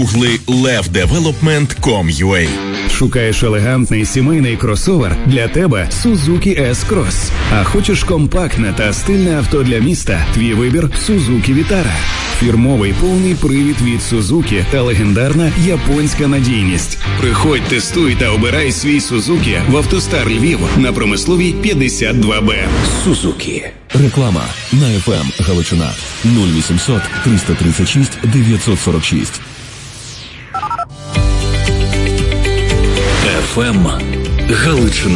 levdevelopment.com.ua. Шукаєш елегантний сімейний кросовер? Для тебе Suzuki S-Cross. А хочеш компактне та стильне авто для міста? Твій вибір Suzuki Vitara. Фірмовий повний привід від Suzuki та легендарна японська надійність. Приходь, тестуй та обирай свій Suzuki в Автостар Львів на Промисловій 52Б. Suzuki. Реклама на FM Галичина 0800 336 946. FM Галичина.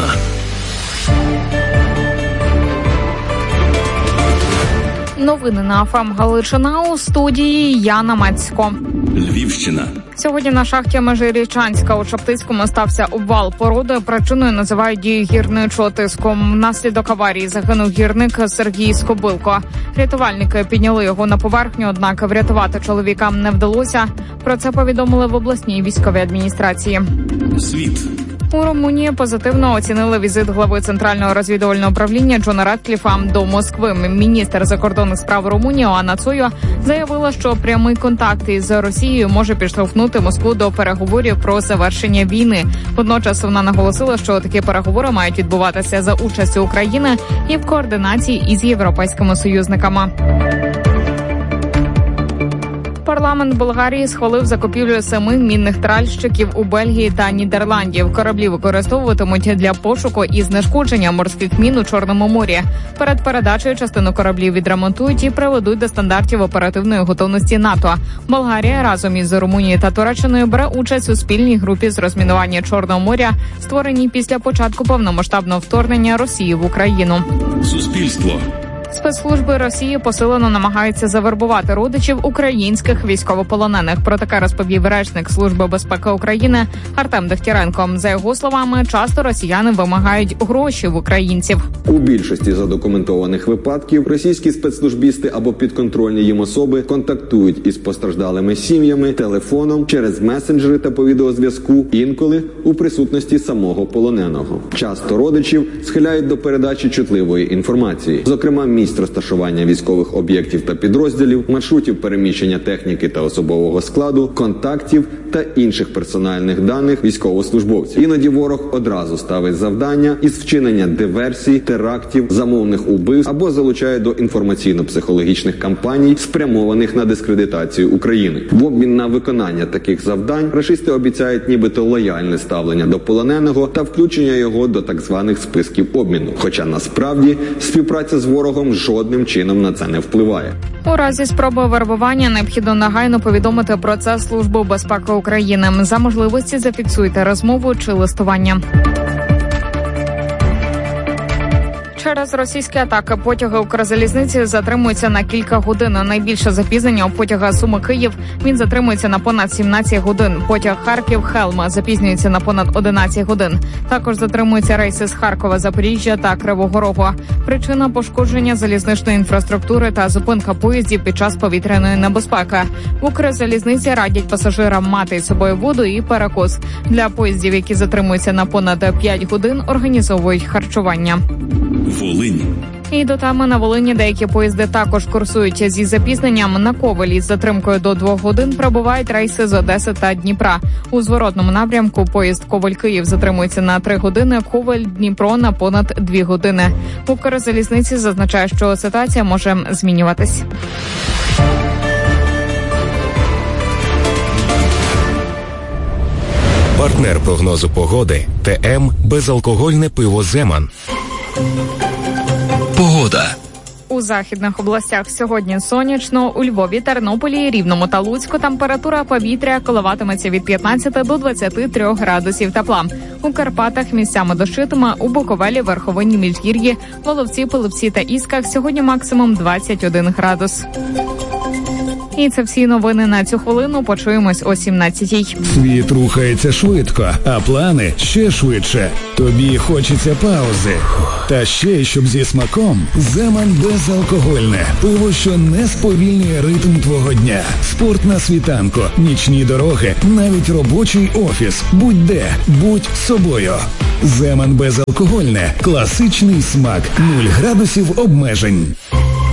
Новини на ФМ Галичина, у студії Яна Мацько. Львівщина. Сьогодні на шахті Межирічанська у Шептицькому стався обвал породи. Причиною називають дію гірничого тиску. Внаслідок аварії загинув гірник Сергій Скобилко. Рятувальники підняли його на поверхню, однак врятувати чоловікам не вдалося. Про це повідомили в обласній військовій адміністрації. Світ. У Румунії позитивно оцінили візит глави Центрального розвідувального управління Джона Раткліфа до Москви. Міністр закордонних справ Румунії Оана Цоя заявила, що прямий контакт із Росією може підштовхнути Москву до переговорів про завершення війни. Водночас вона наголосила, що такі переговори мають відбуватися за участю України і в координації із європейськими союзниками. Парламент Болгарії схвалив закупівлю 7 мінних тральщиків у Бельгії та Нідерландів. Кораблі використовуватимуть для пошуку і знешкодження морських мін у Чорному морі. Перед передачею частину кораблів відремонтують і приведуть до стандартів оперативної готовності НАТО. Болгарія разом із Румунією та Туреччиною бере участь у спільній групі з розмінування Чорного моря, створеній після початку повномасштабного вторгнення Росії в Україну. Суспільство. Спецслужби Росії посилено намагаються завербувати родичів українських військовополонених. Про таке розповів речник Служби безпеки України Артем Дегтяренко. За його словами, часто росіяни вимагають гроші в українців. У більшості задокументованих випадків російські спецслужбісти або підконтрольні їм особи контактують із постраждалими сім'ями телефоном, через месенджери та по відеозв'язку, інколи у присутності самого полоненого. Часто родичів схиляють до передачі чутливої інформації, зокрема місць розташування військових об'єктів та підрозділів, маршрутів переміщення техніки та особового складу, контактів та інших персональних даних військовослужбовців. Іноді ворог одразу ставить завдання із вчинення диверсій, терактів, замовних убивств або залучає до інформаційно-психологічних кампаній, спрямованих на дискредитацію України. В обмін на виконання таких завдань рашисти обіцяють нібито лояльне ставлення до полоненого та включення його до так званих списків обміну. Хоча насправді співпраця з ворогом жодним чином на це не впливає. У разі спроби вербування необхідно негайно повідомити про це Службу безпеки України. За можливості зафіксуйте розмову чи листування. Через російські атаки потяги Укрзалізниці затримуються на кілька годин. Найбільше запізнення у потяга Суми-Київ. Він затримується на понад 17 годин. Потяг Харків-Хелма запізнюється на понад 11 годин. Також затримуються рейси з Харкова, Запоріжжя та Кривого Рогу. Причина – пошкодження залізничної інфраструктури та зупинка поїздів під час повітряної небезпеки. В Укрзалізниці радять пасажирам мати з собою воду і перекус. Для поїздів, які затримуються на понад 5 годин, організовують харчування. Волинь. І до теми на Волині деякі поїзди також курсують зі запізненням. На Ковелі з затримкою до 2 годин прибувають рейси з Одеси та Дніпра. У зворотному напрямку поїзд Ковель-Київ затримується на 3 години, Ковель-Дніпро на понад 2 години. Укрзалізниці зазначає, що ситуація може змінюватись. Партнер прогнозу погоди ТМ безалкогольне пиво «Земан». Погода. У західних областях сьогодні сонячно, у Львові, Тернополі, Рівному та Луцьку температура повітря коливатиметься від 15 до 23 градусів тепла. У Карпатах місцями дощитиме, у Буковелі, Верховині, Міжгір'ї, Воловці, Пилипці та Ісках сьогодні максимум 21 градус. І це всі новини на цю хвилину. Почуємось о 17-й. Світ рухається швидко, а плани ще швидше. Тобі хочеться паузи. Та ще, щоб зі смаком, «Земан» безалкогольне. Пиво, що не сповільнює ритм твого дня. Спорт на світанку, нічні дороги, навіть робочий офіс. Будь-де, будь собою. «Земан» безалкогольне. Класичний смак. 0 градусів обмежень.